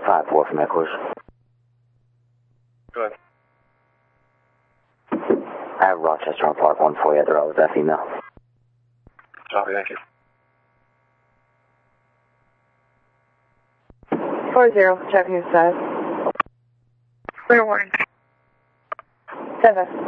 5-4 from Echoes. Go ahead. I have Rochester on Park 1 for you. They're all with that female. Copy, thank you. 4-0, checking your status. Clear warning. 7.